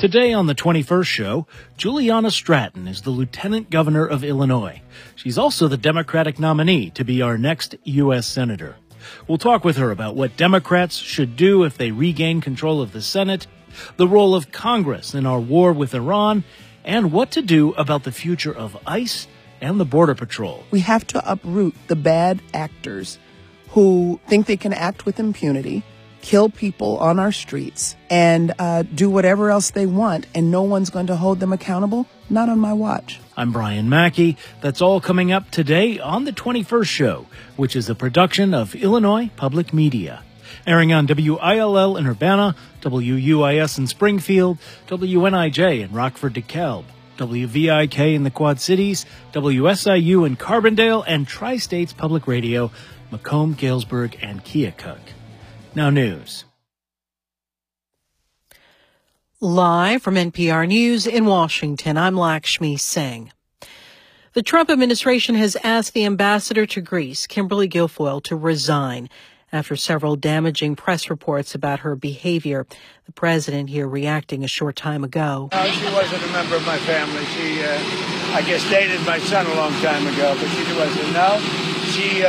Today on the 21st show, Juliana Stratton is the Lieutenant Governor of Illinois. She's also the Democratic nominee to be our next U.S. Senator. We'll talk with her about what Democrats should do if they regain control of the Senate, the role of Congress in our war with Iran, and what to do about the future of ICE and the Border Patrol. We have to uproot the bad actors who think they can act with impunity, kill people on our streets, and do whatever else they want, and no one's going to hold them accountable. Not on my watch. I'm Brian Mackey. That's all coming up today on the 21st show, which is a production of Illinois Public Media. Airing on WILL in Urbana, WUIS in Springfield, WNIJ in Rockford, DeKalb, WVIK in the Quad Cities, WSIU in Carbondale, and Tri-States Public Radio, Macomb, Galesburg, and Keokuk. Now news. Live from NPR News in Washington, I'm Lakshmi Singh. The Trump administration has asked the ambassador to Greece, Kimberly Guilfoyle, to resign after several damaging press reports about her behavior. The president here reacting a short time ago. No, she wasn't a member of my family. She, I guess, dated my son a long time ago, but she wasn't. No, she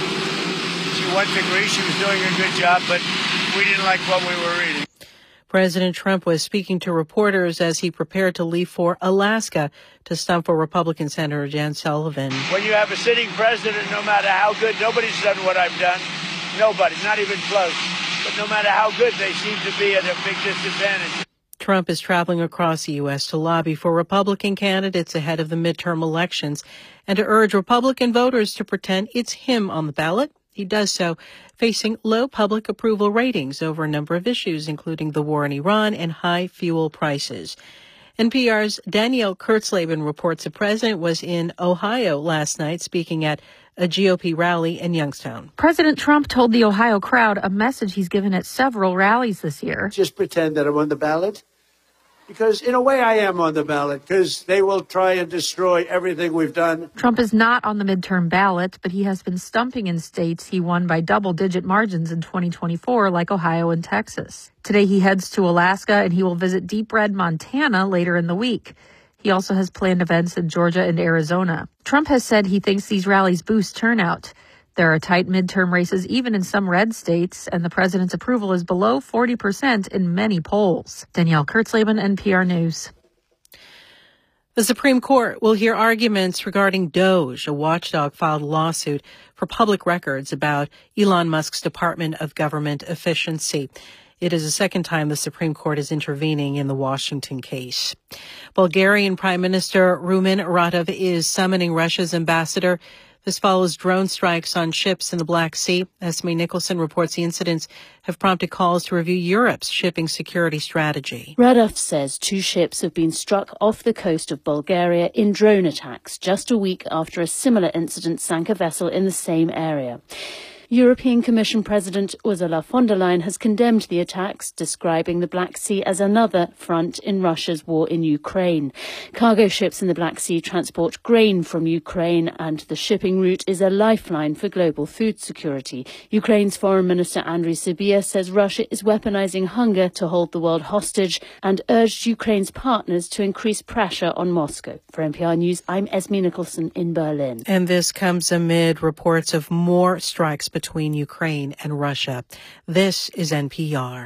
went to Greece. She was doing a good job, but we didn't like what we were reading. President Trump was speaking to reporters as he prepared to leave for Alaska to stump for Republican Senator Jan Sullivan. When you have a sitting president, no matter how good, nobody's done what I've done. Nobody, not even close. But no matter how good, they seem to be at a big disadvantage. Trump is traveling across the U.S. to lobby for Republican candidates ahead of the midterm elections and to urge Republican voters to pretend it's him on the ballot. He does so facing low public approval ratings over a number of issues, including the war in Iran and high fuel prices. NPR's Danielle Kurtzleben reports the president was in Ohio last night speaking at a GOP rally in Youngstown. President Trump told the Ohio crowd a message he's given at several rallies this year. Just pretend that I'm on the ballot. Because in a way I am on the ballot, because they will try and destroy everything we've done. Trump is not on the midterm ballot, but he has been stumping in states he won by double-digit margins in 2024, like Ohio and Texas. Today he heads to Alaska, and he will visit Deep Red, Montana later in the week. He also has planned events in Georgia and Arizona. Trump has said he thinks these rallies boost turnout. There are tight midterm races even in some red states, and the president's approval is below 40% in many polls. Danielle Kurtzleben, NPR News. The Supreme Court will hear arguments regarding DOJ. A watchdog filed a lawsuit for public records about Elon Musk's Department of Government Efficiency. It is the second time the Supreme Court is intervening in the Washington case. Bulgarian Prime Minister Rumen Radev is summoning Russia's ambassador. This follows drone strikes on ships in the Black Sea. Esme Nicholson reports the incidents have prompted calls to review Europe's shipping security strategy. Radev says 2 ships have been struck off the coast of Bulgaria in drone attacks just a week after a similar incident sank a vessel in the same area. European Commission President Ursula von der Leyen has condemned the attacks, describing the Black Sea as another front in Russia's war in Ukraine. Cargo ships in the Black Sea transport grain from Ukraine, and the shipping route is a lifeline for global food security. Ukraine's Foreign Minister Andriy Sybiha says Russia is weaponizing hunger to hold the world hostage and urged Ukraine's partners to increase pressure on Moscow. For NPR News, I'm Esme Nicholson in Berlin. And this comes amid reports of more strikes between Ukraine and Russia. This is NPR.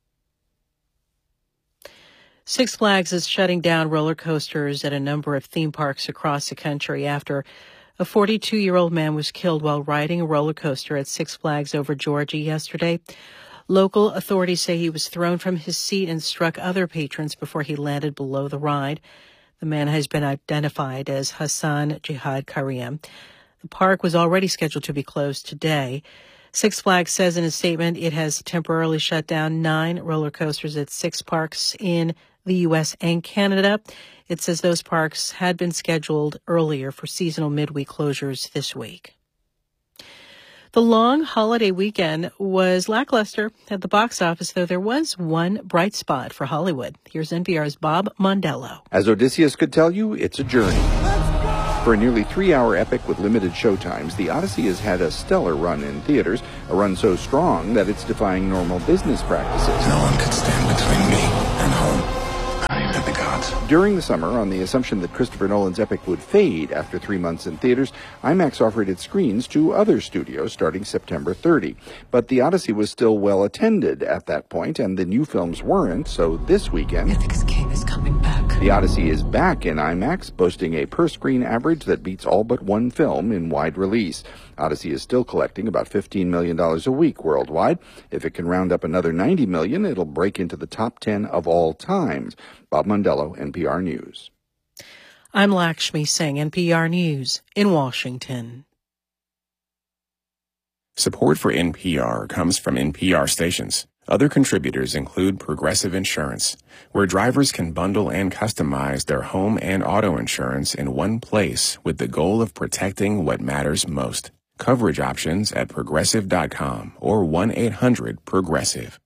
Six Flags is shutting down roller coasters at a number of theme parks across the country after a 42-year-old man was killed while riding a roller coaster at Six Flags over Georgia yesterday. Local authorities say he was thrown from his seat and struck other patrons before he landed below the ride. The man has been identified as Hassan Jihad Karim. The park was already scheduled to be closed today. Six Flags says in a statement it has temporarily shut down 9 roller coasters at 6 parks in the U.S. and Canada. It says those parks had been scheduled earlier for seasonal midweek closures this week. The long holiday weekend was lackluster at the box office, though there was one bright spot for Hollywood. Here's NPR's Bob Mondello. As Odysseus could tell you, it's a journey. For a nearly 3-hour epic with limited showtimes, The Odyssey has had a stellar run in theaters, a run so strong that it's defying normal business practices. No one could stand between me and home. During the summer, on the assumption that Christopher Nolan's epic would fade after 3 months in theaters, IMAX offered its screens to other studios starting September 30. But the Odyssey was still well attended at that point, and the new films weren't, so this weekend, Ithaca's king is coming back. the Odyssey is back in IMAX, boasting a per-screen average that beats all but one film in wide release. Odyssey is still collecting about $15 million a week worldwide. If it can round up another $90 million, it'll break into the top 10 of all times. Bob Mondello, NPR News. I'm Lakshmi Singh, NPR News in Washington. Support for NPR comes from NPR stations. Other contributors include Progressive Insurance, where drivers can bundle and customize their home and auto insurance in one place with the goal of protecting what matters most. Coverage options at Progressive.com or 1-800-PROGRESSIVE.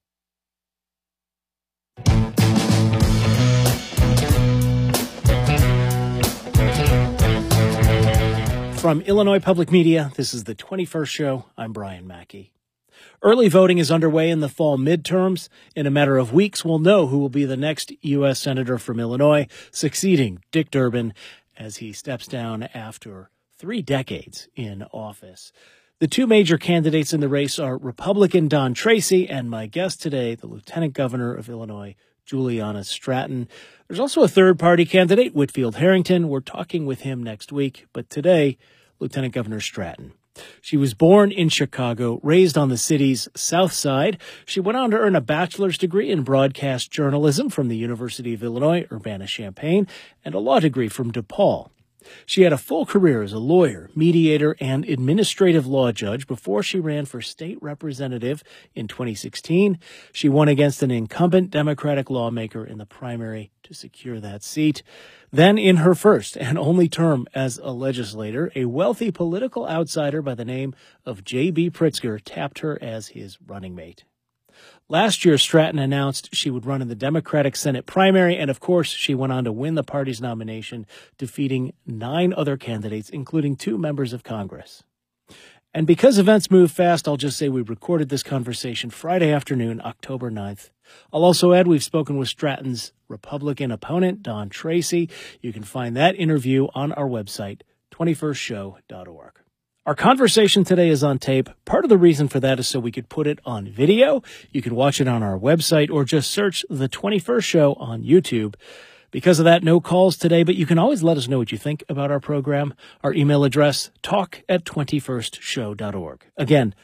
From Illinois Public Media, this is the 21st Show. I'm Brian Mackey. Early voting is underway in the fall midterms. In a matter of weeks, we'll know who will be the next U.S. Senator from Illinois, succeeding Dick Durbin as he steps down after 3 decades in office. The two major candidates in the race are Republican Don Tracy and my guest today, the Lieutenant Governor of Illinois, Juliana Stratton. There's also a third-party candidate, Whitfield Harrington. We're talking with him next week, but today, Lieutenant Governor Stratton. She was born in Chicago, raised on the city's south side. She went on to earn a bachelor's degree in broadcast journalism from the University of Illinois, Urbana-Champaign, and a law degree from DePaul. She had a full career as a lawyer, mediator, and administrative law judge before she ran for state representative in 2016. She won against an incumbent Democratic lawmaker in the primary to secure that seat. Then, in her first and only term as a legislator, a wealthy political outsider by the name of J.B. Pritzker tapped her as his running mate. Last year, Stratton announced she would run in the Democratic Senate primary, and of course, she went on to win the party's nomination, defeating 9 other candidates, including 2 members of Congress. And because events move fast, I'll just say we recorded this conversation Friday afternoon, October 9th. I'll also add we've spoken with Stratton's Republican opponent, Don Tracy. You can find that interview on our website, 21stshow.org. Our conversation today is on tape. Part of the reason for that is so we could put it on video. You can watch it on our website or just search The 21st Show on YouTube. Because of that, no calls today, but you can always let us know what you think about our program. Our email address, talk@21stshow.org. Again,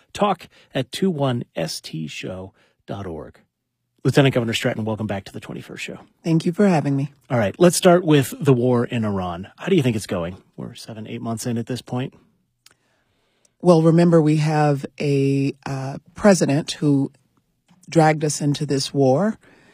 talk@21stshow.org. Lieutenant Governor Stratton, welcome back to The 21st Show. Thank you for having me. All right, let's start with the war in Iran. How do you think it's going? We're 7-8 months in at this point. Well, remember, we have a president who dragged us into this war,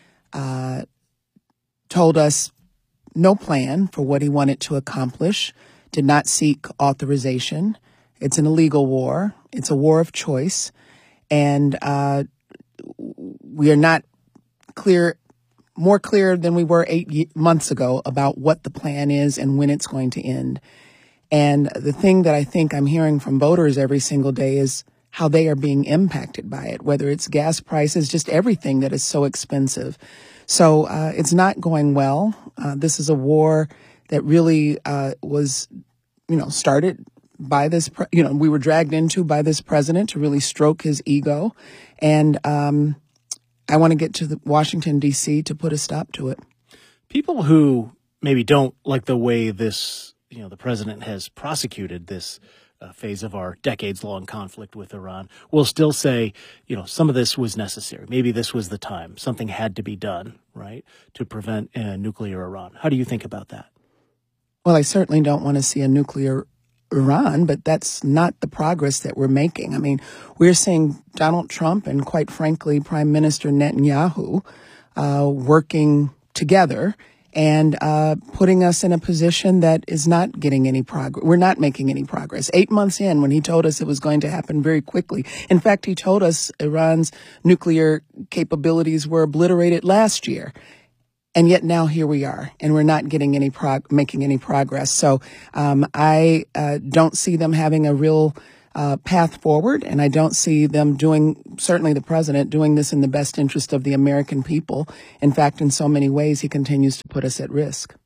told us no plan for what he wanted to accomplish, did not seek authorization. It's an illegal war. It's a war of choice. And we are not more clear than we were 8 months ago about what the plan is and when it's going to end. And the thing that I think I'm hearing from voters every single day is how they are being impacted by it, whether it's gas prices, just everything that is so expensive. So it's not going well. This is a war that really was, started by this, we were dragged into by this president to really stroke his ego. And I want to get to Washington, D.C. to put a stop to it. People who maybe don't like the way this, the president has prosecuted this phase of our decades-long conflict with Iran will still say, some of this was necessary. Maybe this was the time. Something had to be done, right, to prevent nuclear Iran. How do you think about that? Well, I certainly don't want to see a nuclear Iran, but that's not the progress that we're making. I mean, we're seeing Donald Trump and, quite frankly, Prime Minister Netanyahu working together and putting us in a position that is not getting any progress. We're not making any progress. 8 months in, when he told us it was going to happen very quickly. In fact, he told us Iran's nuclear capabilities were obliterated last year. And yet now here we are, and we're not getting making any progress. So I don't see them having a real path forward, and I don't see them certainly the president, doing this in the best interest of the American people. In fact, in so many ways, he continues to put us at risk.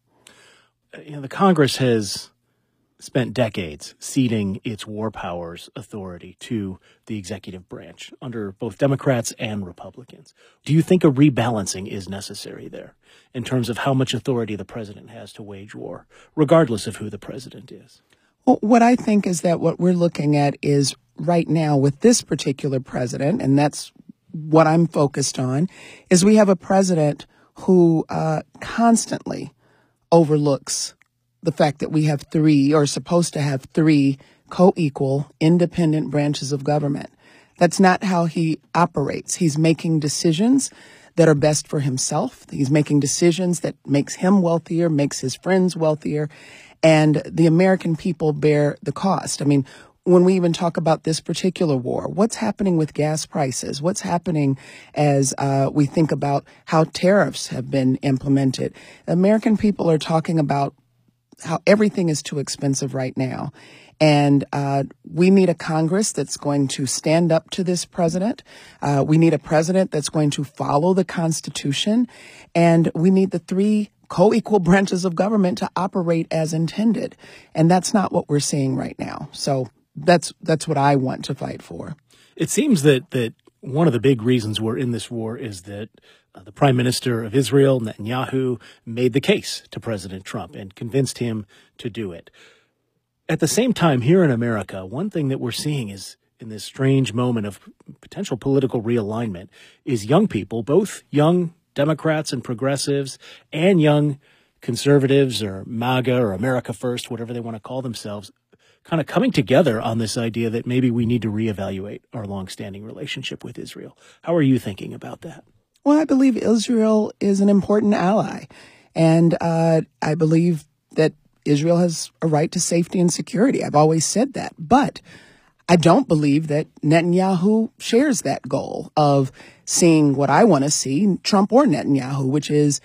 The Congress has spent decades ceding its war powers authority to the executive branch under both Democrats and Republicans. Do you think a rebalancing is necessary there in terms of how much authority the president has to wage war, regardless of who the president is? Well, what I think is that what we're looking at is right now with this particular president, and that's what I'm focused on, is we have a president who constantly overlooks the fact that we have three, or supposed to have three, co-equal, independent branches of government. That's not how he operates. He's making decisions that are best for himself. He's making decisions that makes him wealthier, makes his friends wealthier, and the American people bear the cost. I mean, when we even talk about this particular war, what's happening with gas prices? What's happening as we think about how tariffs have been implemented? American people are talking about how everything is too expensive right now. And we need a Congress that's going to stand up to this president. We need a president that's going to follow the Constitution. And we need the three co-equal branches of government to operate as intended. And that's not what we're seeing right now. So that's what I want to fight for. It seems that one of the big reasons we're in this war is that the Prime Minister of Israel, Netanyahu, made the case to President Trump and convinced him to do it. At the same time, here in America, one thing that we're seeing is, in this strange moment of potential political realignment, is young people, both young Democrats and progressives and young conservatives or MAGA or America First, whatever they want to call themselves, kind of coming together on this idea that maybe we need to reevaluate our longstanding relationship with Israel. How are you thinking about that? Well, I believe Israel is an important ally, and I believe that Israel has a right to safety and security. I've always said that, but I don't believe that Netanyahu shares that goal of seeing what I want to see, Trump or Netanyahu, which is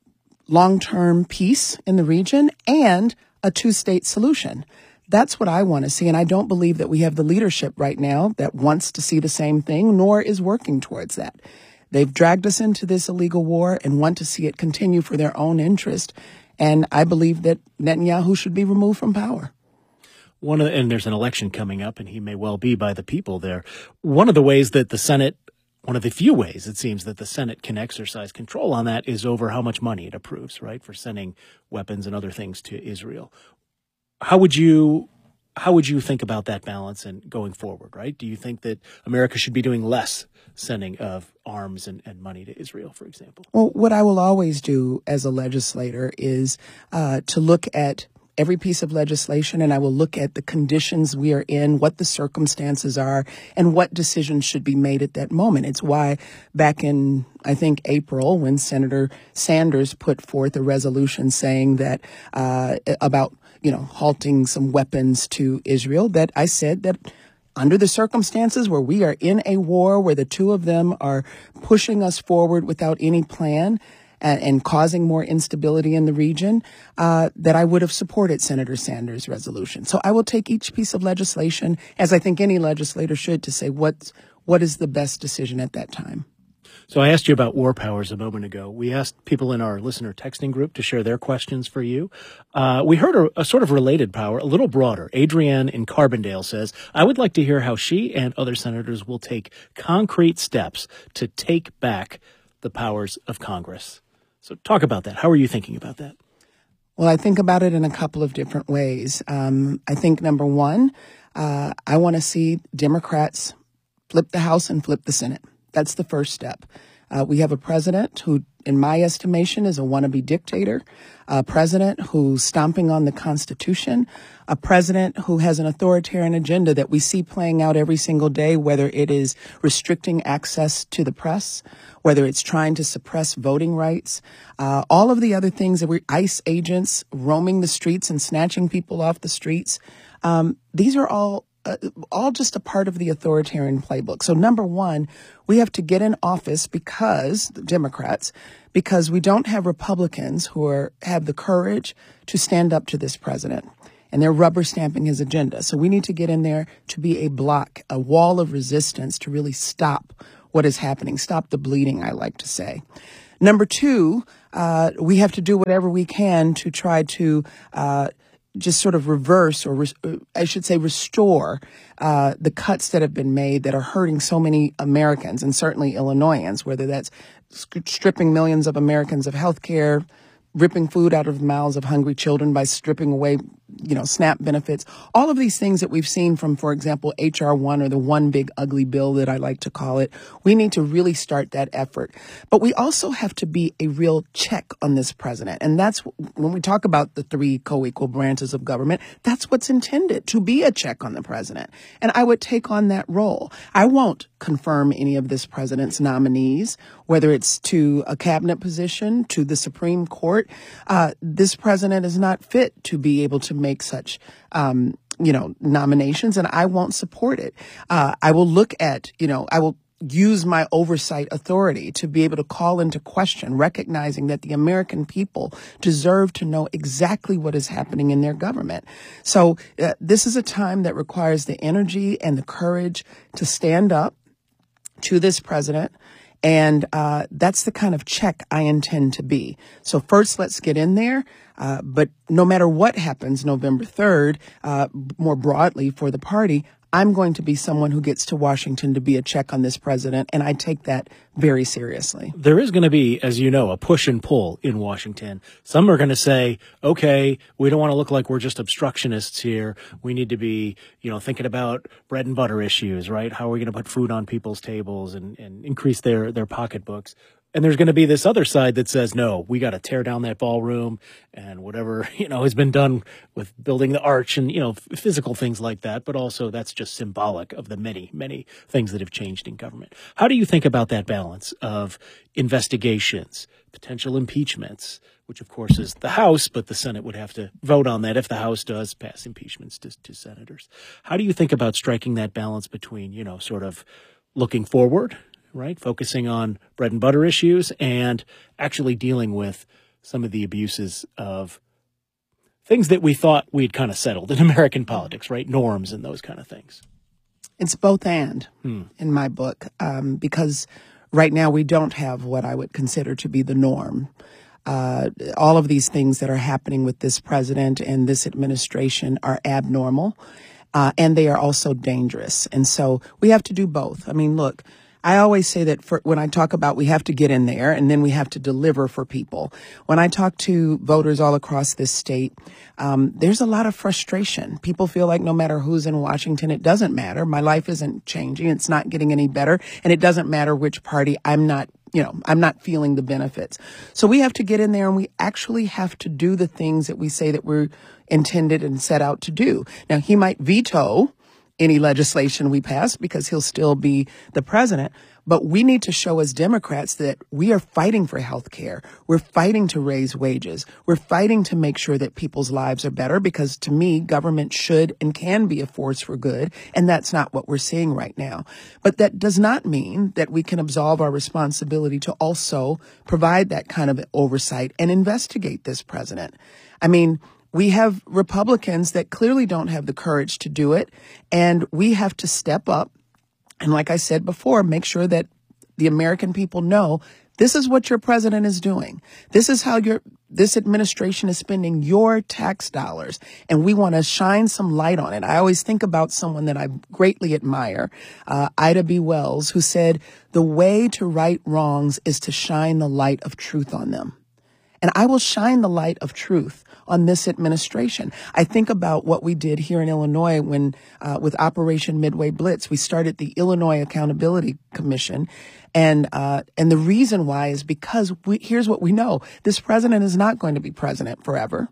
long-term peace in the region and a two-state solution. That's what I want to see, and I don't believe that we have the leadership right now that wants to see the same thing, nor is working towards that. They've dragged us into this illegal war and want to see it continue for their own interest, and I believe that Netanyahu should be removed from power. And there's an election coming up, and he may well be by the people there. One of the ways that the Senate, one of the few ways it seems that the Senate can exercise control on that is over how much money it approves, right, for sending weapons and other things to Israel. How would you think about that balance and going forward, right? Do you think that America should be doing less sending of arms and money to Israel, for example? Well, what I will always do as a legislator is to look at every piece of legislation, and I will look at the conditions we are in, what the circumstances are, and what decisions should be made at that moment. It's why back in, I think, April, when Senator Sanders put forth a resolution saying that about halting some weapons to Israel, that I said that under the circumstances where we are in a war, where the two of them are pushing us forward without any plan and causing more instability in the region, that I would have supported Senator Sanders' resolution. So I will take each piece of legislation, as I think any legislator should, to say what is the best decision at that time. So I asked you about war powers a moment ago. We asked people in our listener texting group to share their questions for you. We heard a sort of related power, a little broader. Adrienne in Carbondale says, I would like to hear how she and other senators will take concrete steps to take back the powers of Congress. So talk about that. How are you thinking about that? Well, I think about it in a couple of different ways. I think, number one, I want to see Democrats flip the House and flip the Senate. That's the first step. We have a president who, in my estimation, is a wannabe dictator, a president who's stomping on the Constitution, a president who has an authoritarian agenda that we see playing out every single day, whether it is restricting access to the press, whether it's trying to suppress voting rights, all of the other things that ICE agents roaming the streets and snatching people off the streets. These are all just a part of the authoritarian playbook. So number one, we have to get in office because the Democrats, because we don't have Republicans who have the courage to stand up to this president. and they're rubber stamping his agenda. So we need to get in there to be a block, a wall of resistance to really stop what is happening, stop the bleeding, I like to say. Number two, we have to do whatever we can to try to just sort of reverse, or I should say restore the cuts that have been made that are hurting so many Americans, and certainly Illinoisans, whether that's stripping millions of Americans of health care, ripping food out of the mouths of hungry children by stripping away, SNAP benefits, all of these things that we've seen from, for example, H.R. 1, or the one big ugly bill that I like to call it. We need to really start that effort. But we also have to be a real check on this president. And that's when we talk about the three co-equal branches of government, that's what's intended, to be a check on the president. And I would take on that role. I won't confirm any of this president's nominees, whether it's to a cabinet position, to the Supreme Court. This president is not fit to be able to make such, nominations, and I won't support it. I will look at, I will use my oversight authority to be able to call into question, recognizing that the American people deserve to know exactly what is happening in their government. So this is a time that requires the energy and the courage to stand up to this president. And that's the kind of check I intend to be. So first, let's get in there. But no matter what happens November 3rd, more broadly for the party, I'm going to be someone who gets to Washington to be a check on this president, and I take that very seriously. There is going to be, as you know, a push and pull in Washington. Some are going to say, okay, we don't want to look like we're just obstructionists here. We need to be, thinking about bread and butter issues, right? How are we going to put food on people's tables and increase their pocketbooks? And there's going to be this other side that says, no, we got to tear down that ballroom and whatever, has been done with building the arch and, physical things like that. But also that's just symbolic of the many, many things that have changed in government. How do you think about that balance of investigations, potential impeachments, which of course is the House, but the Senate would have to vote on that if the House does pass impeachments to senators? How do you think about striking that balance between, sort of looking forward, right, focusing on bread and butter issues, and actually dealing with some of the abuses of things that we thought we'd kind of settled in American politics, right? Norms and those kind of things. It's both and in my book, because right now we don't have what I would consider to be the norm. All of these things that are happening with this president and this administration are abnormal, and they are also dangerous. And so we have to do both. I mean, look, I always say that when I talk about we have to get in there and then we have to deliver for people. When I talk to voters all across this state, there's a lot of frustration. People feel like no matter who's in Washington, it doesn't matter. My life isn't changing. It's not getting any better. And it doesn't matter which party. I'm not feeling the benefits. So we have to get in there and we actually have to do the things that we say that we're intended and set out to do. Now, he might veto any legislation we pass because he'll still be the president. But we need to show as Democrats that we are fighting for health care. We're fighting to raise wages. We're fighting to make sure that people's lives are better, because to me, government should and can be a force for good. And that's not what we're seeing right now. But that does not mean that we can absolve our responsibility to also provide that kind of oversight and investigate this president. I mean, we have Republicans that clearly don't have the courage to do it, and we have to step up. And like I said before, make sure that the American people know this is what your president is doing. This is how this administration is spending your tax dollars, and we want to shine some light on it. I always think about someone that I greatly admire, Ida B. Wells, who said, the way to right wrongs is to shine the light of truth on them. And I will shine the light of truth on this administration. I think about what we did here in Illinois when, with Operation Midway Blitz, we started the Illinois Accountability Commission. And the reason why is because here's what we know. This president is not going to be president forever.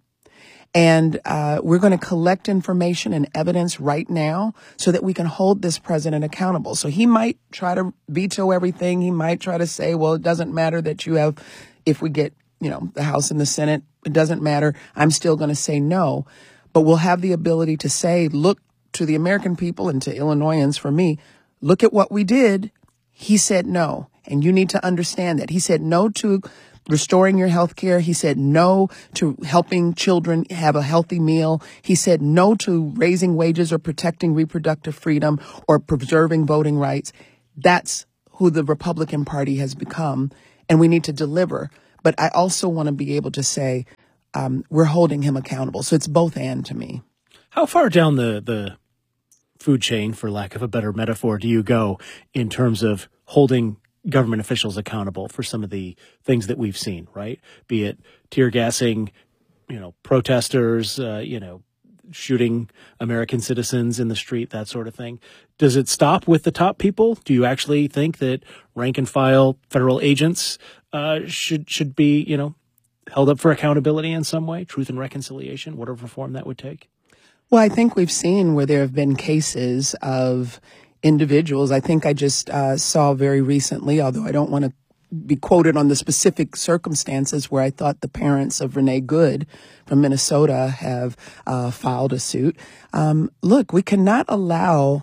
And we're going to collect information and evidence right now so that we can hold this president accountable. So he might try to veto everything. He might try to say, well, it doesn't matter that you have, if we get the House and the Senate, it doesn't matter. I'm still going to say no. But we'll have the ability to say, look to the American people and to Illinoisans, for me, look at what we did. He said no. And you need to understand that. He said no to restoring your health care. He said no to helping children have a healthy meal. He said no to raising wages or protecting reproductive freedom or preserving voting rights. That's who the Republican Party has become, and we need to deliver. But I also want to be able to say we're holding him accountable. So it's both and to me. How far down the food chain, for lack of a better metaphor, do you go in terms of holding government officials accountable for some of the things that we've seen, right? Be it tear gassing, protesters, shooting American citizens in the street, that sort of thing. Does it stop with the top people? Do you actually think that rank and file federal agents should be, held up for accountability in some way, truth and reconciliation, whatever form that would take? Well, I think we've seen where there have been cases of individuals. I think I just saw very recently, although I don't want to be quoted on the specific circumstances, where I thought the parents of Renee Good from Minnesota have filed a suit. Look, we cannot allow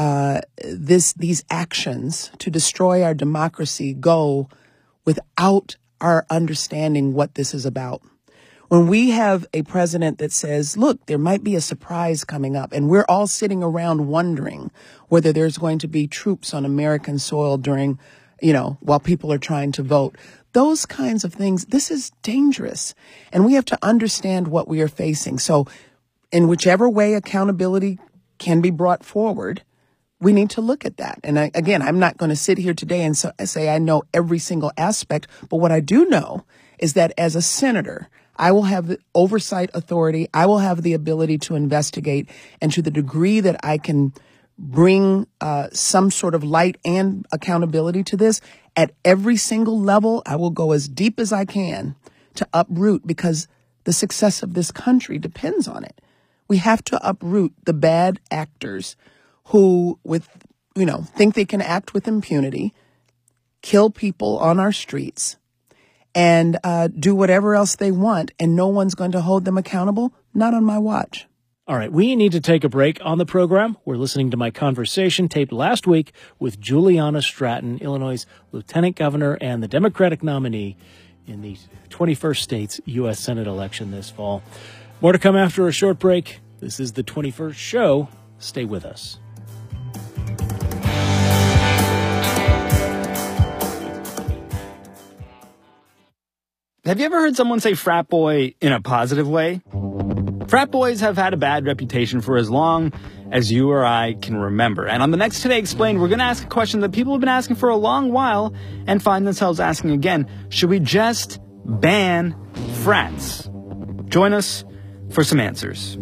these actions to destroy our democracy go without our understanding what this is about. When we have a president that says, look, there might be a surprise coming up, and we're all sitting around wondering whether there's going to be troops on American soil during, while people are trying to vote. Those kinds of things, this is dangerous. And we have to understand what we are facing. So in whichever way accountability can be brought forward, we need to look at that. And again, I'm not going to sit here today and say I know every single aspect, but what I do know is that as a senator, I will have the oversight authority. I will have the ability to investigate. And to the degree that I can bring some sort of light and accountability to this, at every single level, I will go as deep as I can to uproot, because the success of this country depends on it. We have to uproot the bad actors who, think they can act with impunity, kill people on our streets, and do whatever else they want, and no one's going to hold them accountable. Not on my watch. All right, we need to take a break on the program. We're listening to my conversation taped last week with Juliana Stratton, Illinois' lieutenant governor and the Democratic nominee in the 21st state's U.S. Senate election this fall. More to come after a short break. This is the 21st show. Stay with us. Have you ever heard someone say frat boy in a positive way? Frat boys have had a bad reputation for as long as you or I can remember. And on the next Today Explained, we're going to ask a question that people have been asking for a long while and find themselves asking again. Should we just ban frats? Join us for some answers.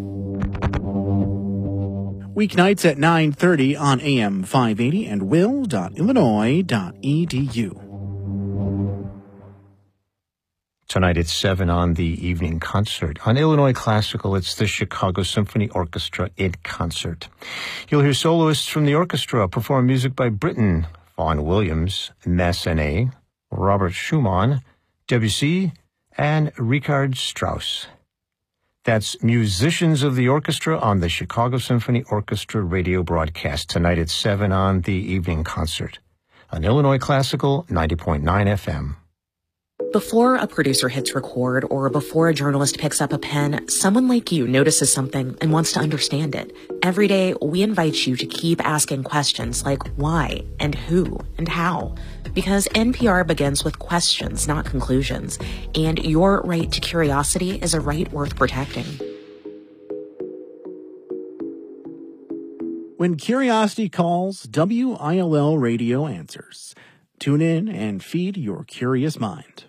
Weeknights at 9:30 on AM 580 and will.illinois.edu. Tonight at 7 on the evening concert. On Illinois Classical, it's the Chicago Symphony Orchestra in concert. You'll hear soloists from the orchestra perform music by Britten, Vaughan Williams, Massenet, Robert Schumann, Debussy, and Richard Strauss. That's musicians of the orchestra on the Chicago Symphony Orchestra radio broadcast tonight at 7 on the evening concert. On Illinois Classical, 90.9 FM. Before a producer hits record or before a journalist picks up a pen, someone like you notices something and wants to understand it. Every day, we invite you to keep asking questions like why and who and how. Because NPR begins with questions, not conclusions. And your right to curiosity is a right worth protecting. When curiosity calls, WILL Radio answers. Tune in and feed your curious mind.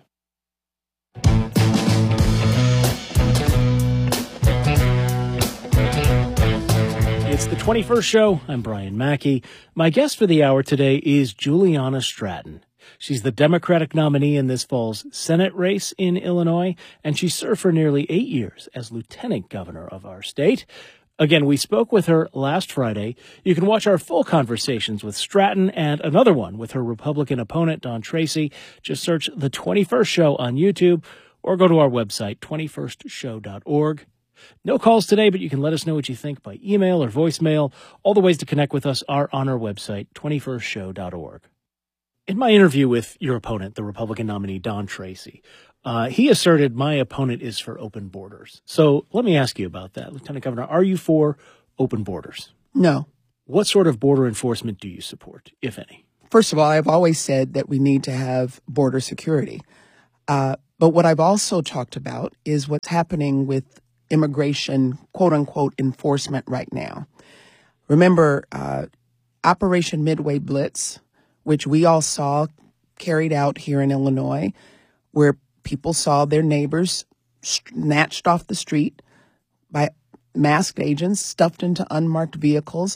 It's the 21st show. I'm Brian Mackey. My guest for the hour today is Juliana Stratton. She's the Democratic nominee in this fall's Senate race in Illinois, and she served for nearly 8 years as lieutenant governor of our state. Again, we spoke with her last Friday. You can watch our full conversations with Stratton and another one with her Republican opponent, Don Tracy. Just search The 21st Show on YouTube or go to our website, 21stshow.org. No calls today, but you can let us know what you think by email or voicemail. All the ways to connect with us are on our website, 21stshow.org. In my interview with your opponent, the Republican nominee, Don Tracy, he asserted my opponent is for open borders. So let me ask you about that. Lieutenant Governor, are you for open borders? No. What sort of border enforcement do you support, if any? First of all, I've always said that we need to have border security. But what I've also talked about is what's happening with immigration, quote unquote, enforcement right now. Remember, Operation Midway Blitz, which we all saw carried out here in Illinois, where people saw their neighbors snatched off the street by masked agents, stuffed into unmarked vehicles.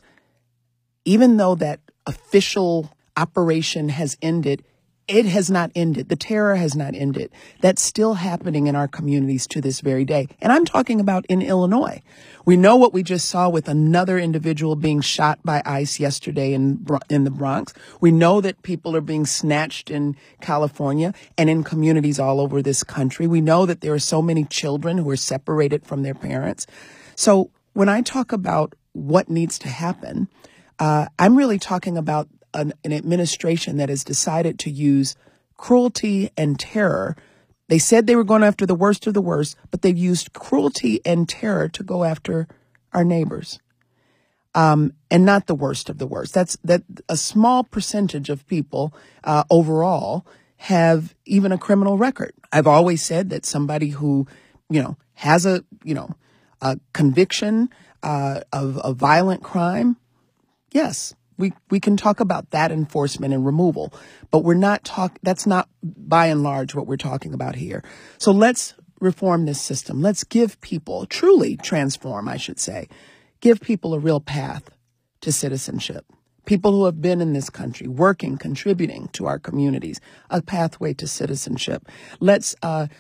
Even though that official operation has ended, it has not ended. The terror has not ended. That's still happening in our communities to this very day. And I'm talking about in Illinois. We know what we just saw with another individual being shot by ICE yesterday in the Bronx. We know that people are being snatched in California and in communities all over this country. We know that there are so many children who are separated from their parents. So when I talk about what needs to happen, I'm really talking about an administration that has decided to use cruelty and terror. They said they were going after the worst of the worst, but they've used cruelty and terror to go after our neighbors, and not the worst of the worst. That a small percentage of people overall have even a criminal record. I've always said that somebody who, has a conviction of a violent crime, yes, we can talk about that enforcement and removal, but that's not by and large what we're talking about here. So let's reform this system. Let's give people, truly transform, I should say, give people a real path to citizenship. People who have been in this country, working, contributing to our communities, a pathway to citizenship. Let's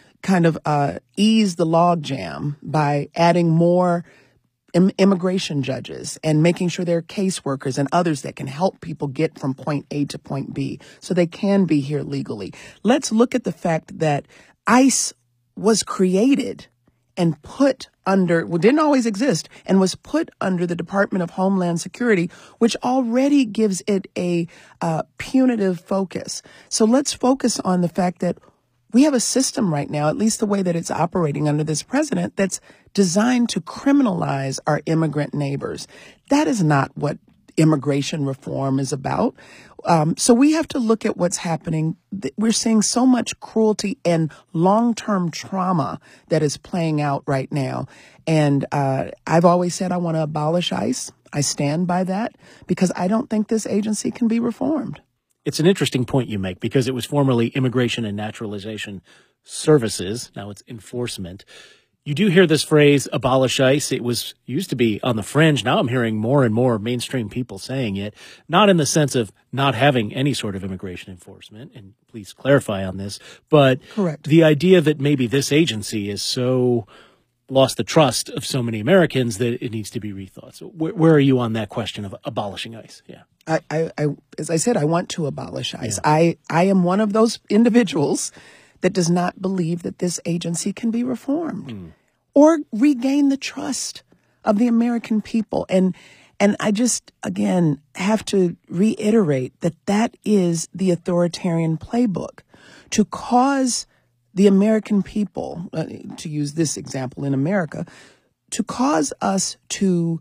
ease the logjam by adding more immigration judges and making sure there are caseworkers and others that can help people get from point A to point B so they can be here legally. Let's look at the fact that ICE was created and put under, didn't always exist, and was put under the Department of Homeland Security, which already gives it a punitive focus. So let's focus on the fact that we have a system right now, at least the way that it's operating under this president, that's designed to criminalize our immigrant neighbors. That is not what immigration reform is about. So we have to look at what's happening. We're seeing so much cruelty and long-term trauma that is playing out right now. And I've always said I want to abolish ICE. I stand by that because I don't think this agency can be reformed. It's an interesting point you make because it was formerly Immigration and Naturalization Services. Now it's enforcement. You do hear this phrase, abolish ICE. It used to be on the fringe. Now I'm hearing more and more mainstream people saying it, not in the sense of not having any sort of immigration enforcement. And please clarify on this. But correct. The idea that maybe this agency is so lost the trust of so many Americans that it needs to be rethought. So where are you on that question of abolishing ICE? Yeah. I as I said, I want to abolish ICE. Yeah. I am one of those individuals that does not believe that this agency can be reformed or regain the trust of the American people. And I just, again, have to reiterate that is the authoritarian playbook to cause the American people, to use this example in America, to cause us to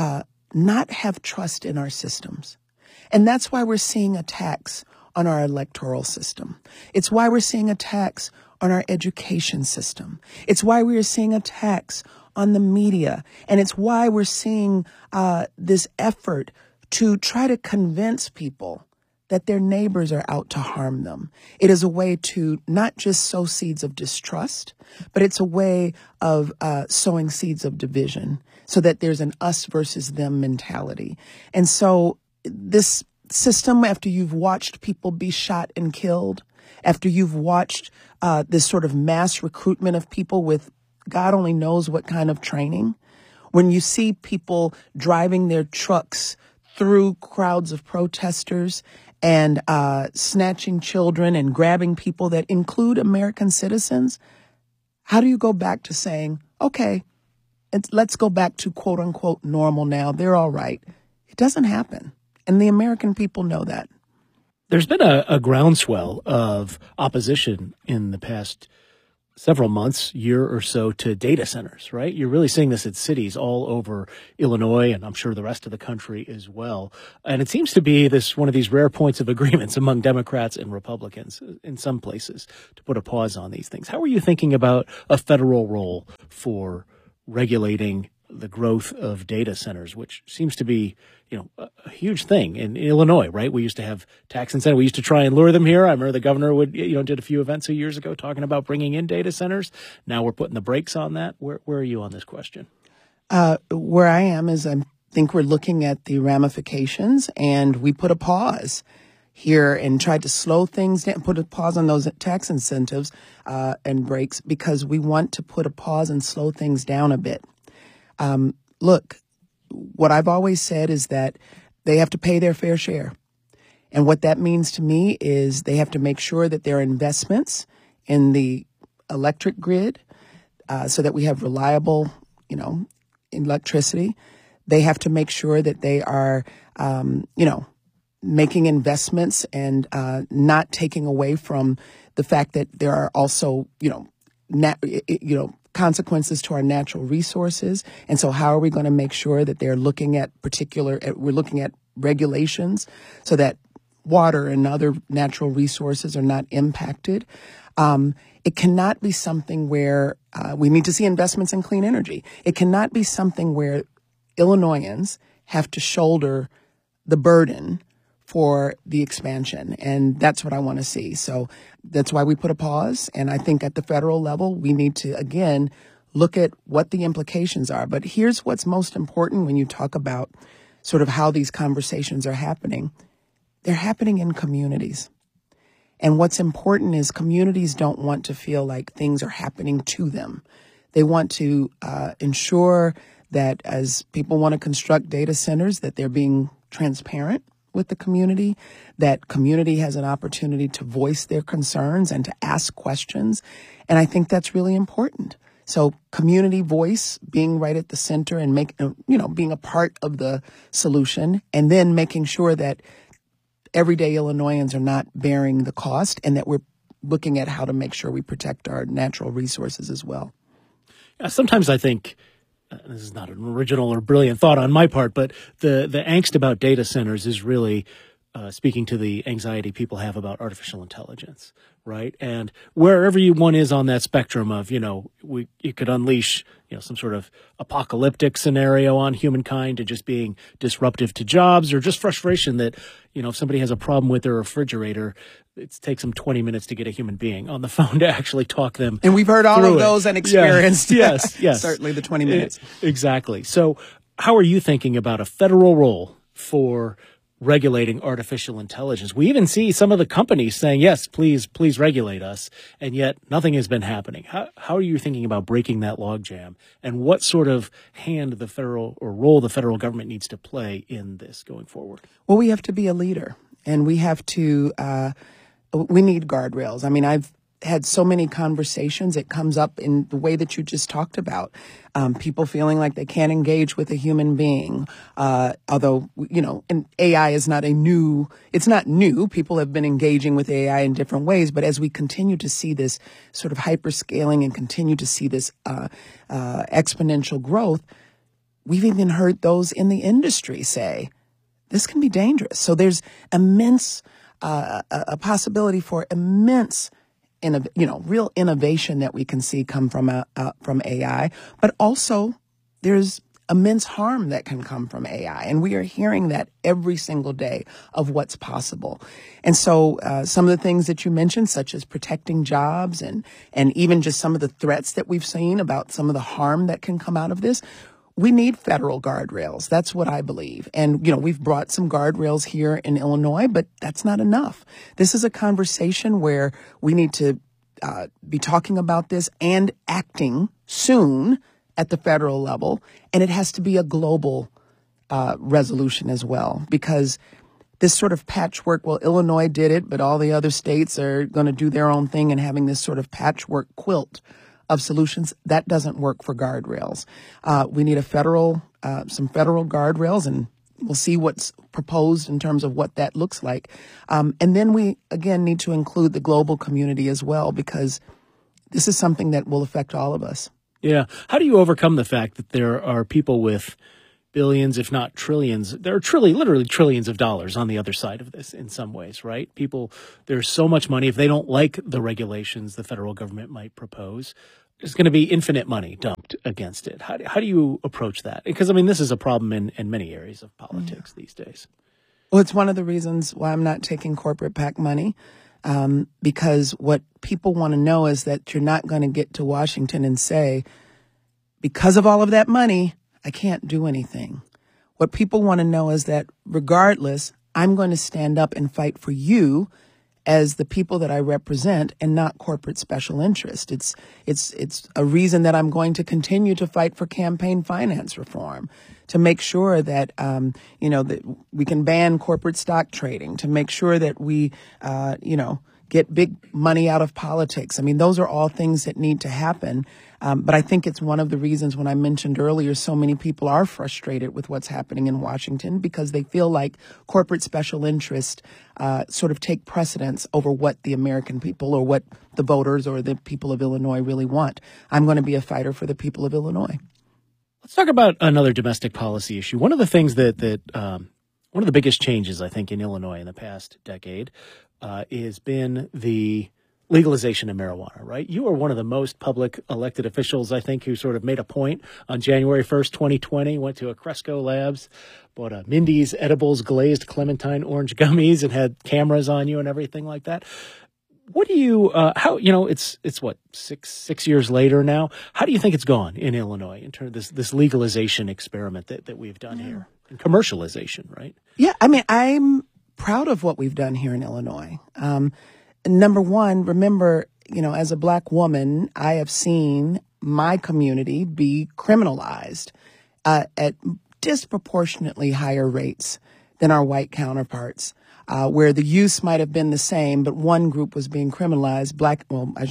not have trust in our systems. And that's why we're seeing attacks on our electoral system. It's why we're seeing attacks on our education system. It's why we are seeing attacks on the media. And it's why we're seeing this effort to try to convince people that their neighbors are out to harm them. It is a way to not just sow seeds of distrust, but it's a way of sowing seeds of division so that there's an us versus them mentality. And so this system, after you've watched people be shot and killed, after you've watched this sort of mass recruitment of people with God only knows what kind of training, when you see people driving their trucks through crowds of protesters and snatching children and grabbing people that include American citizens, how do you go back to saying, okay, let's go back to quote unquote normal now. They're all right. It doesn't happen. And the American people know that. There's been a groundswell of opposition in the past several months, year or so, to data centers, right? You're really seeing this at cities all over Illinois, and I'm sure the rest of the country as well. And it seems to be one of these rare points of agreements among Democrats and Republicans in some places to put a pause on these things. How are you thinking about a federal role for regulating the growth of data centers, which seems to be, a huge thing in Illinois, right? We used to have tax incentives. We used to try and lure them here. I remember the governor did a few events years ago talking about bringing in data centers. Now we're putting the brakes on that. Where are you on this question? Where I am is I think we're looking at the ramifications, and we put a pause here and tried to slow things down, put a pause on those tax incentives and brakes, because we want to put a pause and slow things down a bit. Look, what I've always said is that they have to pay their fair share. And what that means to me is they have to make sure that there are investments in the electric grid so that we have reliable, electricity. They have to make sure that they are, making investments and not taking away from the fact that there are also, consequences to our natural resources. And so how are we going to make sure that they're looking at we're looking at regulations so that water and other natural resources are not impacted? It cannot be something where we need to see investments in clean energy. It cannot be something where Illinoisans have to shoulder the burden for the expansion. And that's what I want to see. So that's why we put a pause. And I think at the federal level, we need to, again, look at what the implications are. But here's what's most important when you talk about sort of how these conversations are happening. They're happening in communities. And what's important is communities don't want to feel like things are happening to them. They want to ensure that as people want to construct data centers, that they're being transparent with the community, that community has an opportunity to voice their concerns and to ask questions. And I think that's really important. So community voice, being right at the center and being a part of the solution, and then making sure that everyday Illinoisans are not bearing the cost, and that we're looking at how to make sure we protect our natural resources as well. Sometimes I think, this is not an original or brilliant thought on my part, but the angst about data centers is really speaking to the anxiety people have about artificial intelligence, right? And wherever one is on that spectrum of, it could unleash, some sort of apocalyptic scenario on humankind and just being disruptive to jobs, or just frustration that, if somebody has a problem with their refrigerator, it takes them 20 minutes to get a human being on the phone to actually talk them. And we've heard all of those and experienced. Yes. Certainly the 20 minutes. Exactly. So how are you thinking about a federal role for regulating artificial intelligence? We even see some of the companies saying, yes, please regulate us, and yet nothing has been happening. How are you thinking about breaking that logjam, and what sort of hand the federal or role the federal government needs to play in this going forward? Well, we have to be a leader, and we have to, we need guardrails. I mean, I've had so many conversations. It comes up in the way that you just talked about. People feeling like they can't engage with a human being. Although, and AI is it's not new. People have been engaging with AI in different ways. But as we continue to see this sort of hyperscaling and continue to see this exponential growth, we've even heard those in the industry say, this can be dangerous. So there's immense, a possibility for immense real innovation that we can see come from AI, but also there's immense harm that can come from AI. And we are hearing that every single day of what's possible. And so some of the things that you mentioned, such as protecting jobs and even just some of the threats that we've seen about some of the harm that can come out of this, we need federal guardrails. That's what I believe. And, we've brought some guardrails here in Illinois, but that's not enough. This is a conversation where we need to be talking about this and acting soon at the federal level. And it has to be a global resolution as well, because this sort of patchwork, well, Illinois did it, but all the other states are going to do their own thing, and having this sort of patchwork quilt of solutions, that doesn't work for guardrails. We need some federal guardrails, and We'll see what's proposed in terms of what that looks like. And then we, again, need to include the global community as well, because this is something that will affect all of us. Yeah. How do you overcome the fact that there are people with billions, if not trillions, there are literally trillions of dollars on the other side of this in some ways, right? People, there's so much money. If they don't like the regulations the federal government might propose, there's going to be infinite money dumped against it. How do you approach that? Because, I mean, this is a problem in many areas of politics these days. Well, it's one of the reasons why I'm not taking corporate PAC money, because what people want to know is that you're not going to get to Washington and say, because of all of that money, I can't do anything. What people want to know is that regardless, I'm going to stand up and fight for you as the people that I represent and not corporate special interest. It's a reason that I'm going to continue to fight for campaign finance reform, to make sure that, that we can ban corporate stock trading, to make sure that we, get big money out of politics. I mean, those are all things that need to happen. But I think it's one of the reasons when I mentioned earlier, so many people are frustrated with what's happening in Washington, because they feel like corporate special interest sort of take precedence over what the American people or what the voters or the people of Illinois really want. I'm going to be a fighter for the people of Illinois. Let's talk about another domestic policy issue. One of the things one of the biggest changes, I think, in Illinois in the past decade has been the legalization of marijuana, right? You are one of the most public elected officials, I think, who sort of made a point on January 1st, 2020, went to a Cresco Labs, bought a Mindy's Edibles glazed clementine orange gummies and had cameras on you and everything like that. What do you, it's what, six years later now? How do you think it's gone in Illinois in terms of this legalization experiment that we've done here? And commercialization, right? Yeah, I mean, I'm proud of what we've done here in Illinois. Number one, remember, as a Black woman, I have seen my community be criminalized at disproportionately higher rates than our white counterparts, where the use might have been the same, but one group was being criminalized. Black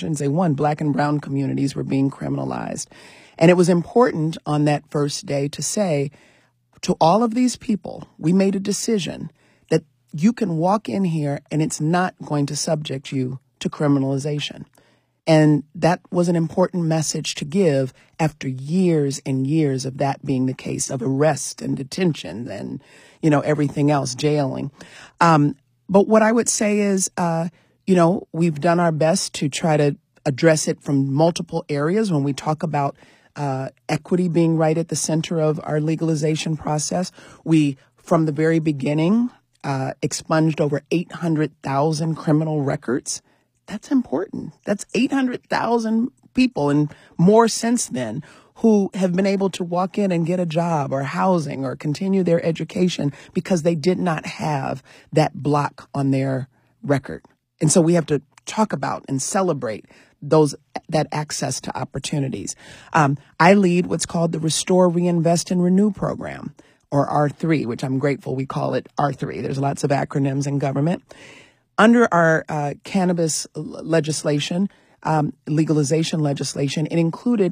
and brown communities were being criminalized. And it was important on that first day to say to all of these people, we made a decision that you can walk in here and it's not going to subject you to criminalization. And that was an important message to give after years and years of that being the case, of arrest and detention and, everything else, jailing. But what I would say is, we've done our best to try to address it from multiple areas when we talk about equity being right at the center of our legalization process. We, from the very beginning, expunged over 800,000 criminal records. That's important. That's 800,000 people and more since then who have been able to walk in and get a job or housing or continue their education because they did not have that block on their record. And so we have to talk about and celebrate that access to opportunities. I lead what's called the Restore, Reinvest, and Renew program, or R3, which I'm grateful we call it R3. There's lots of acronyms in government. Under our cannabis legislation, legalization legislation, it included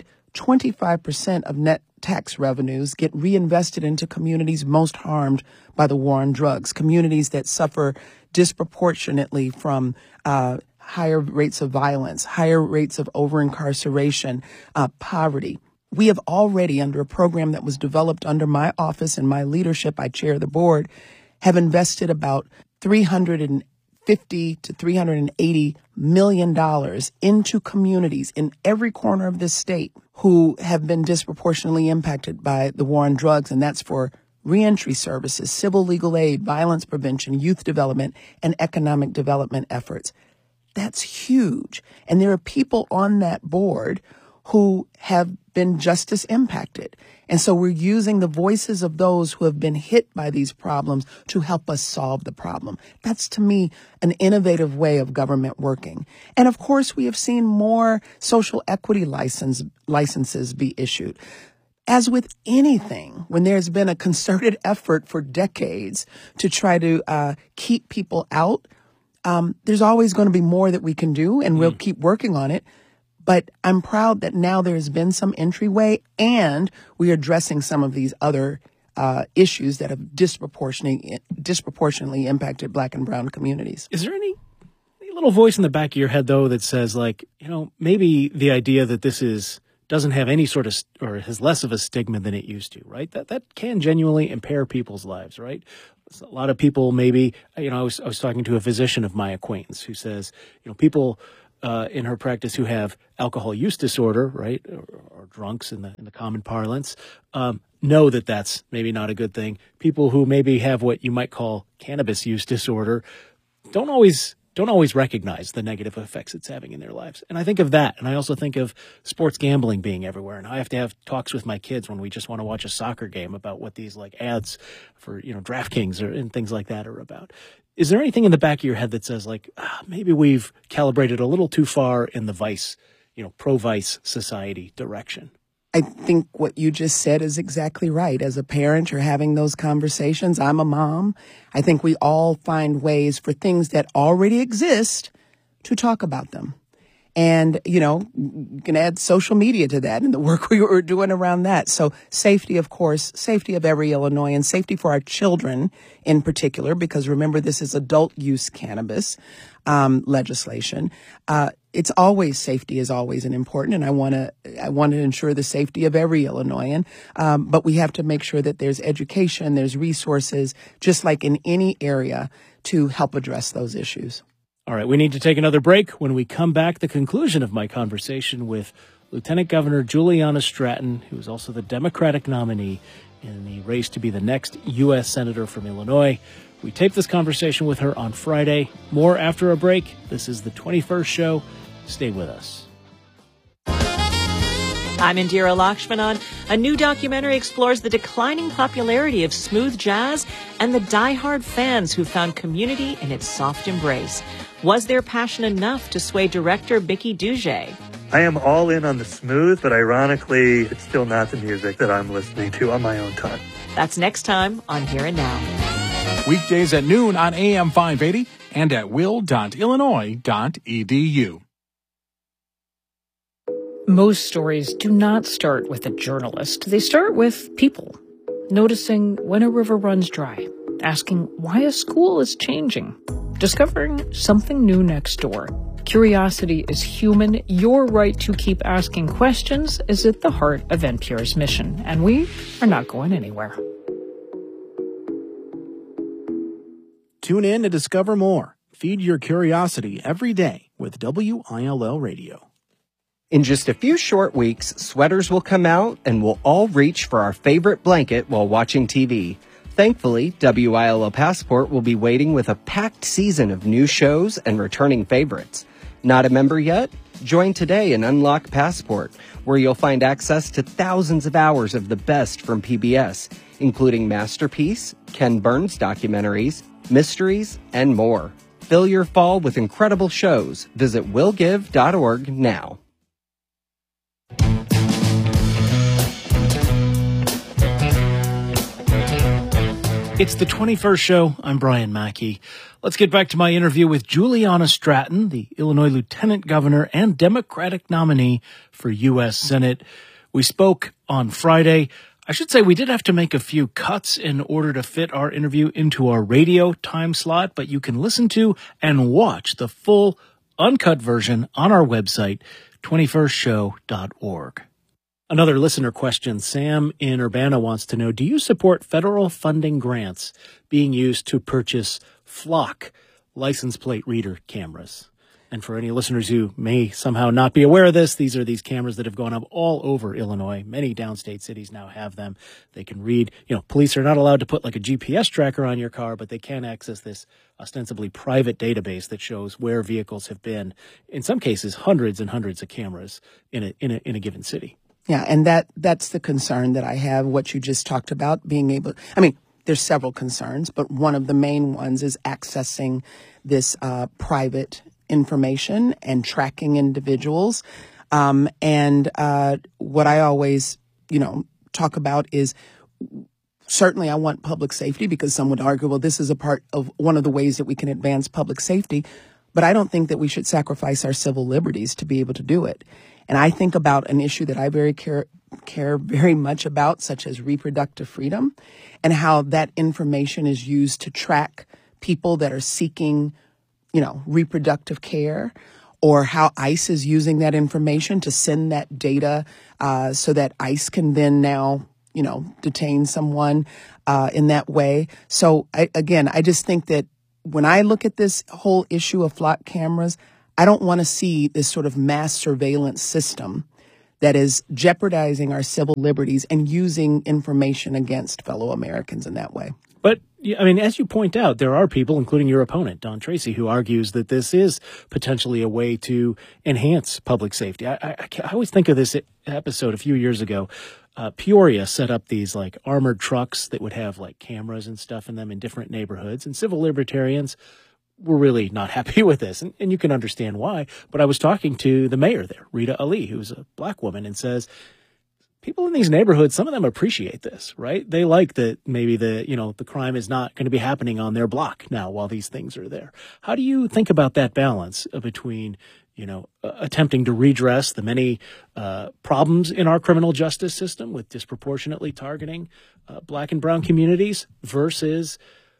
25% of net tax revenues get reinvested into communities most harmed by the war on drugs, communities that suffer disproportionately from higher rates of violence, higher rates of over-incarceration, poverty. We have already, under a program that was developed under my office and my leadership, I chair the board, have invested about $350 to $380 million into communities in every corner of this state who have been disproportionately impacted by the war on drugs. And that's for reentry services, civil legal aid, violence prevention, youth development, and economic development efforts. That's huge. And there are people on that board who have been just as impacted. And so we're using the voices of those who have been hit by these problems to help us solve the problem. That's, to me, an innovative way of government working. And of course, we have seen more social equity licenses be issued. As with anything, when there's been a concerted effort for decades to try to keep people out, there's always going to be more that we can do, and we'll keep working on it. But I'm proud that now there's been some entryway and we're addressing some of these other issues that have disproportionately impacted Black and brown communities. Is there any little voice in the back of your head, though, that says, like, maybe the idea that this doesn't have any sort of, or has less of a stigma than it used to, right? That can genuinely impair people's lives, right? A lot of people maybe, I was talking to a physician of my acquaintance who says, people in her practice who have alcohol use disorder, right, or drunks in the common parlance, know that that's maybe not a good thing. People who maybe have what you might call cannabis use disorder don't always recognize the negative effects it's having in their lives. And I think of that. And I also think of sports gambling being everywhere. And I have to have talks with my kids when we just want to watch a soccer game about what these like ads for, DraftKings and things like that are about. Is there anything in the back of your head that says like, maybe we've calibrated a little too far in the vice, pro-vice society direction? I think what you just said is exactly right. As a parent, you're having those conversations. I'm a mom. I think we all find ways for things that already exist to talk about them. And, you can add social media to that and the work we were doing around that. So safety, of course, safety of every Illinoisan, safety for our children in particular, because remember, this is adult use cannabis legislation. It's always, safety is always an important, and I want to ensure the safety of every Illinoisan. But we have to make sure that there's education, there's resources, just like in any area, to help address those issues. All right, we need to take another break. When we come back, the conclusion of my conversation with Lieutenant Governor Juliana Stratton, who is also the Democratic nominee in the race to be the next U.S. Senator from Illinois. We taped this conversation with her on Friday. More after a break. This is the 21st Show. Stay with us. I'm Indira Lakshmanan. A new documentary explores the declining popularity of smooth jazz and the diehard fans who found community in its soft embrace. Was their passion enough to sway director Bicky Duge? I am all in on the smooth, but ironically, it's still not the music that I'm listening to on my own time. That's next time on Here and Now. Weekdays at noon on AM 580 and at will.illinois.edu. Most stories do not start with a journalist. They start with people, noticing when a river runs dry, asking why a school is changing, discovering something new next door. Curiosity is human. Your right to keep asking questions is at the heart of NPR's mission, and we are not going anywhere. Tune in to discover more. Feed your curiosity every day with WILL Radio. In just a few short weeks, sweaters will come out and we'll all reach for our favorite blanket while watching TV. Thankfully, WILL Passport will be waiting with a packed season of new shows and returning favorites. Not a member yet? Join today and unlock Passport, where you'll find access to thousands of hours of the best from PBS, including Masterpiece, Ken Burns documentaries, mysteries, and more. Fill your fall with incredible shows. Visit willgive.org now. It's the 21st Show. I'm Brian Mackey. Let's get back to my interview with Juliana Stratton, the Illinois Lieutenant Governor and Democratic nominee for U.S. Senate. We spoke on Friday. I should say we did have to make a few cuts in order to fit our interview into our radio time slot, but you can listen to and watch the full uncut version on our website, 21stshow.org. Another listener question. Sam in Urbana wants to know, do you support federal funding grants being used to purchase Flock license plate reader cameras? And for any listeners who may somehow not be aware of this, these are these cameras that have gone up all over Illinois. Many downstate cities now have them. They can read, police are not allowed to put like a GPS tracker on your car, but they can access this ostensibly private database that shows where vehicles have been. In some cases, hundreds and hundreds of cameras in a given city. Yeah, and that's the concern that I have, what you just talked about, being able, there's several concerns, but one of the main ones is accessing this private information and tracking individuals. And what I always, talk about is certainly I want public safety, because some would argue, well, this is a part of one of the ways that we can advance public safety. But I don't think that we should sacrifice our civil liberties to be able to do it. And I think about an issue that I very care very much about, such as reproductive freedom, and how that information is used to track people that are seeking, reproductive care, or how ICE is using that information to send that data so that ICE can then now, detain someone in that way. So, I just think that when I look at this whole issue of flock cameras, I don't want to see this sort of mass surveillance system that is jeopardizing our civil liberties and using information against fellow Americans in that way. But, as you point out, there are people, including your opponent, Don Tracy, who argues that this is potentially a way to enhance public safety. I always think of this episode a few years ago. Peoria set up these armored trucks that would have cameras and stuff in them in different neighborhoods, and civil libertarians were really not happy with this, and you can understand why. But I was talking to the mayor there, Rita Ali, who's a black woman, and says, people in these neighborhoods, some of them appreciate this, right? They like that maybe the crime is not going to be happening on their block now while these things are there. How do you think about that balance between, attempting to redress the many problems in our criminal justice system with disproportionately targeting black and brown communities versus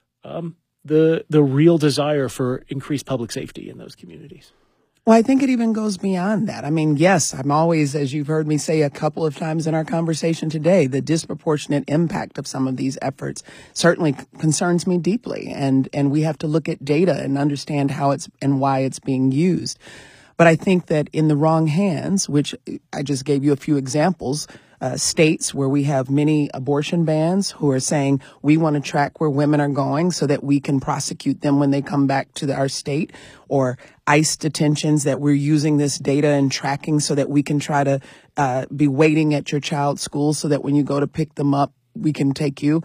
the real desire for increased public safety in those communities? Well, I think it even goes beyond that. Yes, I'm always, as you've heard me say a couple of times in our conversation today, the disproportionate impact of some of these efforts certainly concerns me deeply. And we have to look at data and understand how it's and why it's being used. But I think that in the wrong hands, which I just gave you a few examples, states where we have many abortion bans who are saying we want to track where women are going so that we can prosecute them when they come back to our state, or ICE detentions that we're using this data and tracking so that we can try to be waiting at your child's school so that when you go to pick them up, we can take you.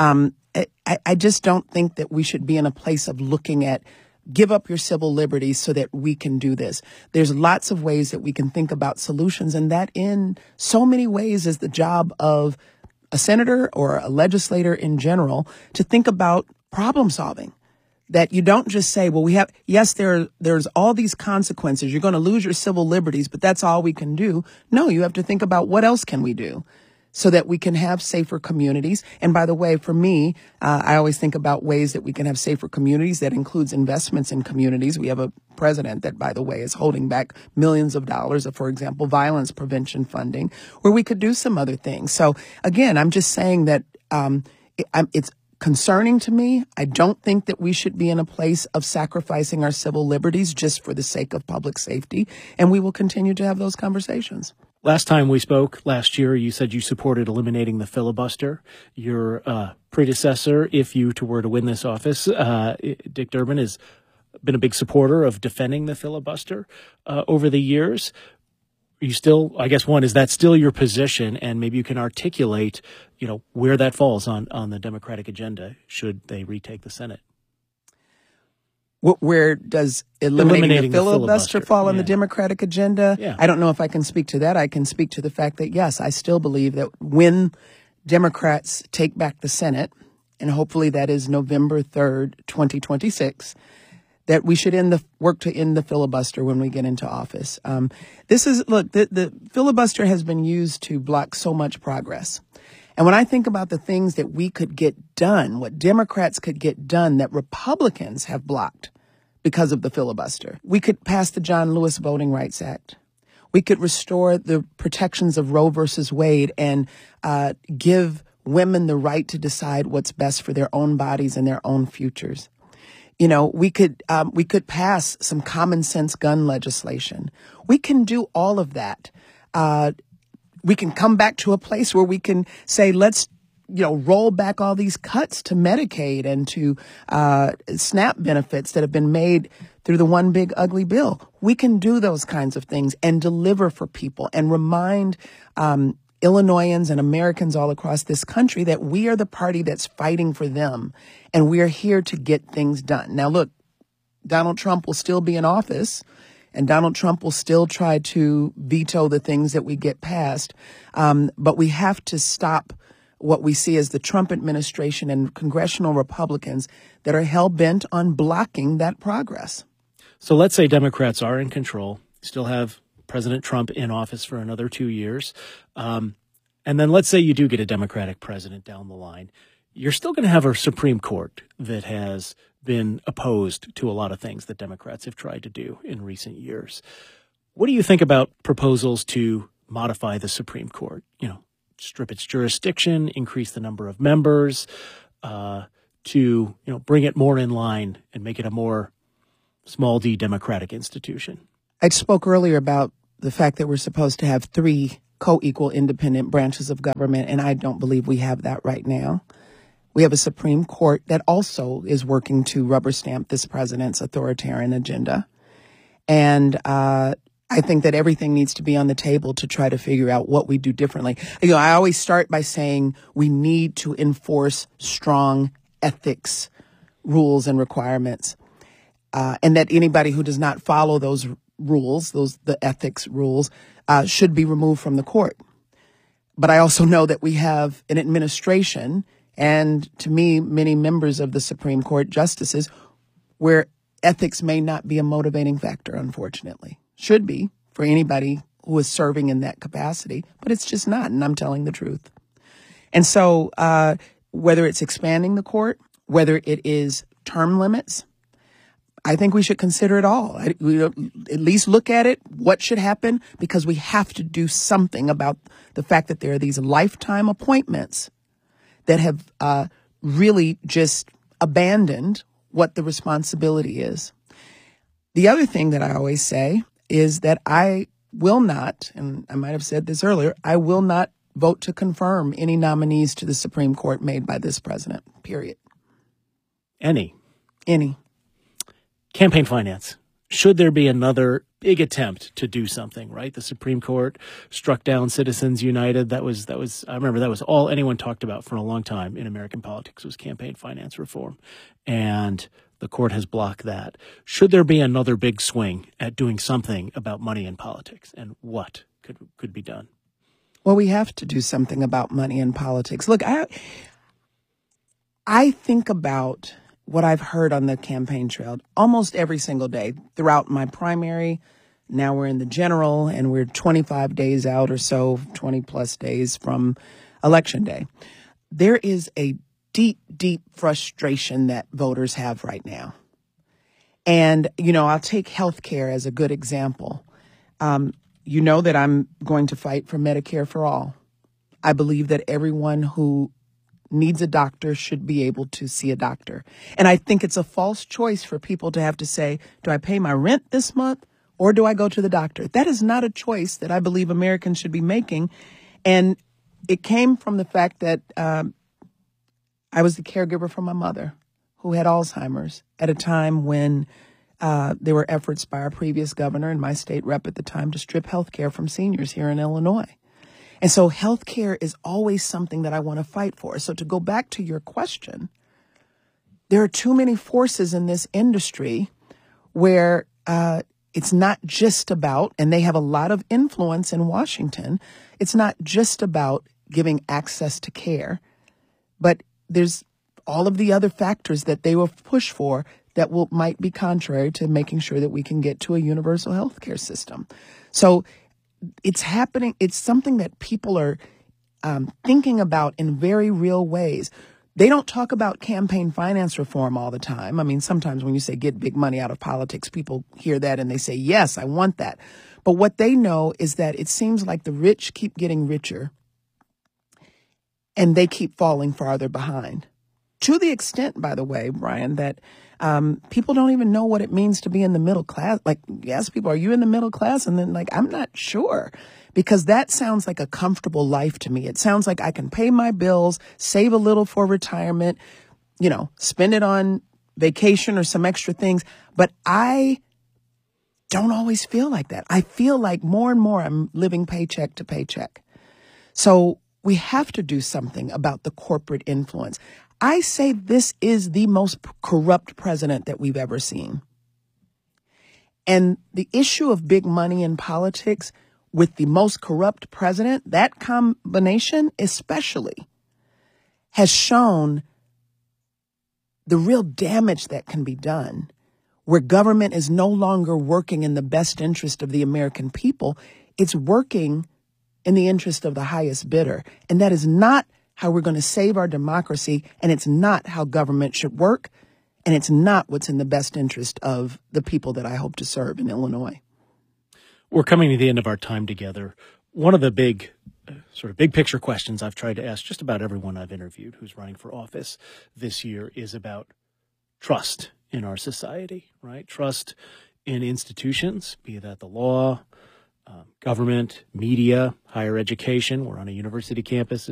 I just don't think that we should be in a place of looking at give up your civil liberties so that we can do this. There's lots of ways that we can think about solutions, and that in so many ways is the job of a senator or a legislator in general to think about problem solving. That you don't just say, well, there's all these consequences. You're going to lose your civil liberties, but that's all we can do. No, you have to think about what else can we do so that we can have safer communities. And by the way, for me, I always think about ways that we can have safer communities. That includes investments in communities. We have a president that, by the way, is holding back millions of dollars of, for example, violence prevention funding, where we could do some other things. So again, I'm just saying that it's concerning to me. I don't think that we should be in a place of sacrificing our civil liberties just for the sake of public safety. And we will continue to have those conversations. Last time we spoke last year, you said you supported eliminating the filibuster. Your predecessor, if you were to win this office, Dick Durbin, has been a big supporter of defending the filibuster over the years. Are you still, I guess, is that still your position? And maybe you can articulate, where that falls on the Democratic agenda should they retake the Senate. Where does eliminating the filibuster fall on the Democratic agenda? Yeah. I don't know if I can speak to that. I can speak to the fact that, yes, I still believe that when Democrats take back the Senate, and hopefully that is November 3rd, 2026, that we should work to end the filibuster when we get into office. The filibuster has been used to block so much progress. And when I think about the things that we could get done, what Democrats could get done that Republicans have blocked because of the filibuster, we could pass the John Lewis Voting Rights Act. We could restore the protections of Roe versus Wade and give women the right to decide what's best for their own bodies and their own futures. We could pass some common sense gun legislation. We can do all of that. We can come back to a place where we can say, let's, roll back all these cuts to Medicaid and to SNAP benefits that have been made through the one big ugly bill. We can do those kinds of things and deliver for people and remind Illinoisans and Americans all across this country that we are the party that's fighting for them, and we are here to get things done. Now, look, Donald Trump will still be in office, and Donald Trump will still try to veto the things that we get passed. But we have to stop what we see as the Trump administration and congressional Republicans that are hell-bent on blocking that progress. So let's say Democrats are in control, still have President Trump in office for another 2 years. And then let's say you do get a Democratic president down the line. You're still going to have a Supreme Court that has been opposed to a lot of things that Democrats have tried to do in recent years. What do you think about proposals to modify the Supreme Court? You know, strip its jurisdiction, increase the number of members, to bring it more in line and make it a more small d democratic institution? I spoke earlier about the fact that we're supposed to have 3 co-equal independent branches of government, and I don't believe we have that right now. We have a Supreme Court that also is working to rubber stamp this president's authoritarian agenda. And I think that everything needs to be on the table to try to figure out what we do differently. I always start by saying we need to enforce strong ethics rules and requirements, and that anybody who does not follow those rules, the ethics rules, should be removed from the court. But I also know that we have an administration, and to me, many members of the Supreme Court justices, where ethics may not be a motivating factor, unfortunately. Should be for anybody who is serving in that capacity, but it's just not, and I'm telling the truth. And so whether it's expanding the court, whether it is term limits, I think we should consider it all. We at least look at it, what should happen, because we have to do something about the fact that there are these lifetime appointments that have really just abandoned what the responsibility is. The other thing that I always say is that I will not, and I might have said this earlier, I will not vote to confirm any nominees to the Supreme Court made by this president, period. Any. Campaign finance. Should there be another big attempt to do something, right? The Supreme Court struck down Citizens United. That was I remember that was all anyone talked about for a long time in American politics was campaign finance reform. And the court has blocked that. Should there be another big swing at doing something about money in politics, and what could be done? Well, we have to do something about money in politics. Look, I think about what I've heard on the campaign trail almost every single day throughout my primary. Now we're in the general, and we're 25 days out or so, 20 plus days from Election Day. There is a deep, deep frustration that voters have right now. And, I'll take healthcare as a good example. You know that I'm going to fight for Medicare for all. I believe that everyone who needs a doctor should be able to see a doctor. And I think it's a false choice for people to have to say, do I pay my rent this month or do I go to the doctor? That is not a choice that I believe Americans should be making. And it came from the fact that I was the caregiver for my mother who had Alzheimer's at a time when there were efforts by our previous governor and my state rep at the time to strip health care from seniors here in Illinois. And so health care is always something that I want to fight for. So to go back to your question, there are too many forces in this industry where it's not just about, and they have a lot of influence in Washington, it's not just about giving access to care, but there's all of the other factors that they will push for that might be contrary to making sure that we can get to a universal health care system. So it's happening. It's something that people are thinking about in very real ways. They don't talk about campaign finance reform all the time. I mean, sometimes when you say get big money out of politics, people hear that and they say, yes, I want that. But what they know is that it seems like the rich keep getting richer and they keep falling farther behind. To the extent, by the way, Brian, that people don't even know what it means to be in the middle class. Like, you ask people, are you in the middle class? And then I'm not sure, because that sounds like a comfortable life to me. It sounds like I can pay my bills, save a little for retirement, spend it on vacation or some extra things. But I don't always feel like that. I feel like more and more I'm living paycheck to paycheck. So we have to do something about the corporate influence. I say this is the most corrupt president that we've ever seen. And the issue of big money in politics with the most corrupt president, that combination especially has shown the real damage that can be done, where government is no longer working in the best interest of the American people. It's working in the interest of the highest bidder. And that is not how we're going to save our democracy, and it's not how government should work, and it's not what's in the best interest of the people that I hope to serve in Illinois. We're coming to the end of our time together. One of the big picture questions I've tried to ask just about everyone I've interviewed who's running for office this year is about trust in our society, right? Trust in institutions, be that the law, government, media, higher education. We're on a university campus